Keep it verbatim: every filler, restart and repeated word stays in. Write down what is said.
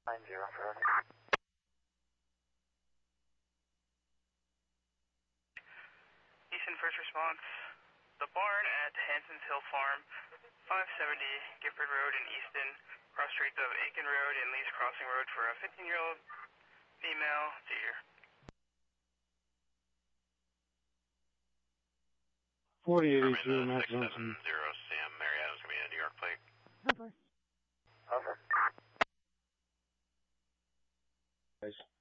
nine zero for Easton First Response. The barn at Hanson's Hill Farm, five seventy Gifford Road in Easton, cross streets of Aiken Road and Lee's Crossing Road for a fifteen-year-old female seizure. forty eighty-two, Max Johnson. Zero Sam Mary Adams, gonna be a New York plate. Over. Guys.